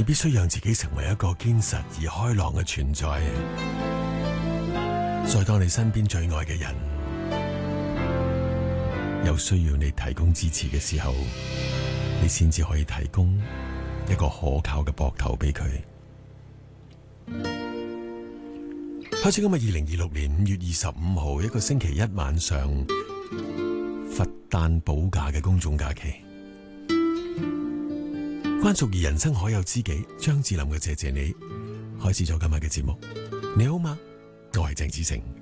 你必須讓自己成為一個堅實而開朗嘅存在。再當你身邊最愛嘅人有需要你提供支持嘅時候，你先至可以提供一個可靠嘅膊頭俾佢。開始今日2026年5月25號一個星期一晚上，佛誕補假嘅公眾假期。關淑怡人生可有知己，張智霖嘅謝謝你，開始咗今日嘅節目。你好嗎？我係鄭子誠。